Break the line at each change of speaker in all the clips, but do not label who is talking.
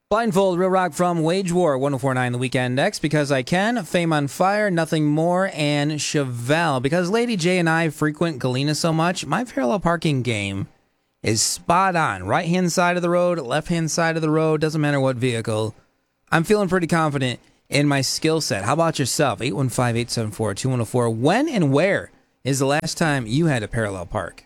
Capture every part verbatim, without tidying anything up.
Blindfold, Real Rock from Wage War, ten forty-nine The Weekend X, Because I Can, Fame on Fire, Nothing More, and Chevelle. Because Lady J and I frequent Galena so much, my parallel parking game is spot on. Right-hand side of the road, left-hand side of the road, doesn't matter what vehicle. I'm feeling pretty confident in my skill set. How about yourself? eight one five, eight seven four, two one zero four. When and where is the last time you had to parallel park?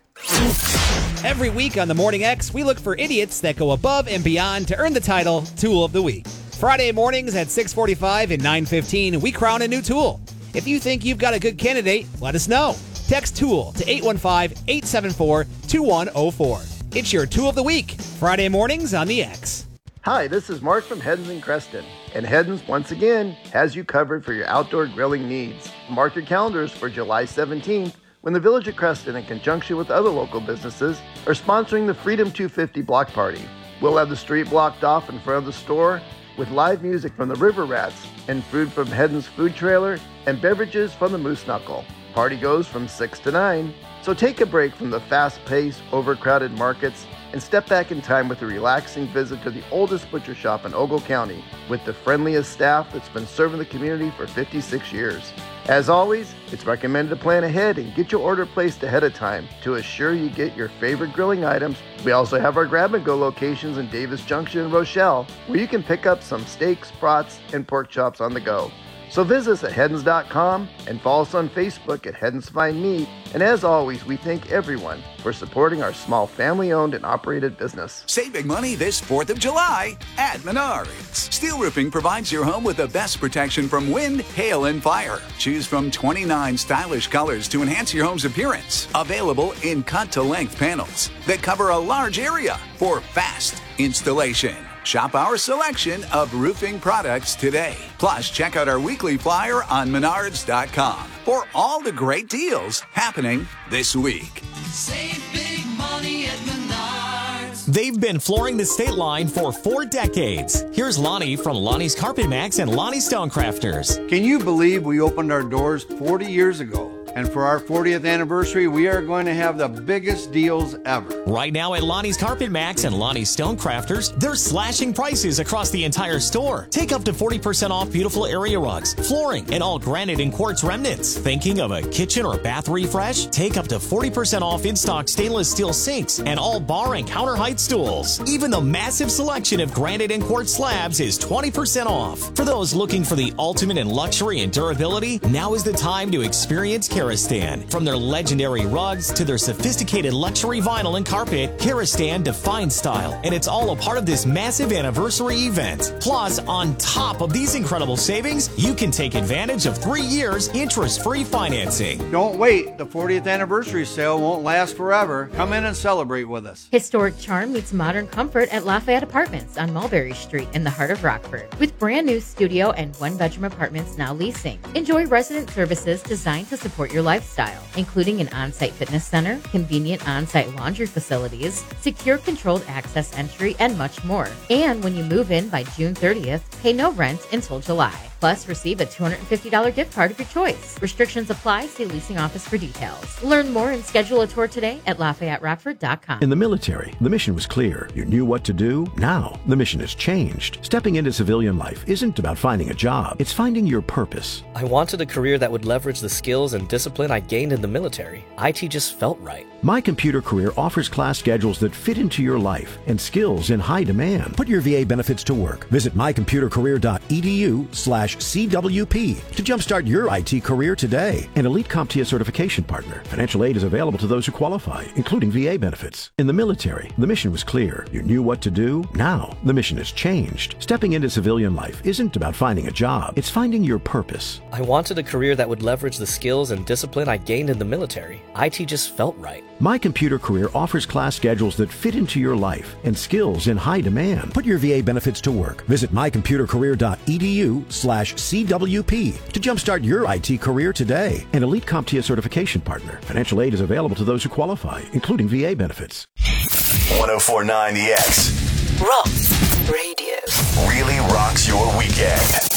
Every week on the Morning X, we look for idiots that go above and beyond to earn the title Tool of the Week. Friday mornings at six forty-five and nine fifteen, we crown a new tool. If you think you've got a good candidate, let us know. Text TOOL to eight one five, eight seven four, two one zero four. It's your Tool of the Week, Friday mornings on the X.
Hi, this is Mark from Heddens and Creston. And Heddens, once again, has you covered for your outdoor grilling needs. Mark your calendars for July seventeenth, when the Village of Creston, in conjunction with other local businesses, are sponsoring the Freedom two fifty Block Party. We'll have the street blocked off in front of the store with live music from the River Rats and food from Heddens Food Trailer and beverages from the Moose Knuckle. Party goes from six to nine, so take a break from the fast-paced, overcrowded markets and step back in time with a relaxing visit to the oldest butcher shop in Ogle County with the friendliest staff that's been serving the community for fifty-six years. As always, it's recommended to plan ahead and get your order placed ahead of time to assure you get your favorite grilling items. We also have our grab-and-go locations in Davis Junction and Rochelle, where you can pick up some steaks, brats, and pork chops on the go. So visit us at Heddens dot com and follow us on Facebook at Heddens Fine Meat. And as always, we thank everyone for supporting our small family-owned and operated business.
Save big money this fourth of July at Menards. Steel Roofing provides your home with the best protection from wind, hail, and fire. Choose from twenty-nine stylish colors to enhance your home's appearance. Available in cut-to-length panels that cover a large area for fast installation. Shop our selection of roofing products today. Plus, check out our weekly flyer on Menards dot com for all the great deals happening this week.
Save big money at Menards.
They've been flooring the state line for four decades. Here's Lonnie from Lonnie's Carpet Max and Lonnie Stonecrafters.
Can you believe we opened our doors forty years ago? And for our fortieth anniversary, we are going to have the biggest deals ever.
Right now at Lonnie's Carpet Max and Lonnie's Stonecrafters, they're slashing prices across the entire store. Take up to forty percent off beautiful area rugs, flooring, and all granite and quartz remnants. Thinking of a kitchen or bath refresh? Take up to forty percent off in-stock stainless steel sinks and all bar and counter height stools. Even the massive selection of granite and quartz slabs is twenty percent off. For those looking for the ultimate in luxury and durability, now is the time to experience Karastan. From their legendary rugs to their sophisticated luxury vinyl and carpet, Karastan defines style, and it's all a part of this massive anniversary event. Plus, on top of these incredible savings, you can take advantage of three years interest-free financing.
Don't wait. The fortieth anniversary sale won't last forever. Come in and celebrate with us.
Historic charm meets modern comfort at Lafayette Apartments on Mulberry Street in the heart of Rockford. With brand new studio and one-bedroom apartments now leasing. Enjoy resident services designed to support your lifestyle, including an on-site fitness center, convenient on-site laundry facilities, secure controlled access entry, and much more. And when you move in by June thirtieth, pay no rent until July. Plus, receive a two hundred fifty dollars gift card of your choice. Restrictions apply. See leasing office for details. Learn more and schedule a tour today at Lafayette Rockford dot com.
In the military, the mission was clear. You knew what to do. Now, the mission has changed. Stepping into civilian life isn't about finding a job. It's finding your purpose.
I wanted a career that would leverage the skills and discipline I gained in the military. I T just felt right.
My Computer Career offers class schedules that fit into your life and skills in high demand. Put your V A benefits to work. Visit my computer career dot e d u slash C W P to jumpstart your I T career today. An Elite CompTIA certification partner. Financial aid is available to those who qualify, including V A benefits. In the military, the mission was clear. You knew what to do. Now, the mission has changed. Stepping into civilian life isn't about finding a job. It's finding your purpose.
I wanted a career that would leverage the skills and discipline I gained in the military. I T just felt right.
My Computer Career offers class schedules that fit into your life and skills in high demand. Put your V A benefits to work. Visit my computer career dot e d u slash C W P to jumpstart your I T career today. An Elite CompTIA certification partner. Financial aid is available to those who qualify, including V A benefits.
ten forty-nine The X.
Rock Radio.
Really rocks your weekend.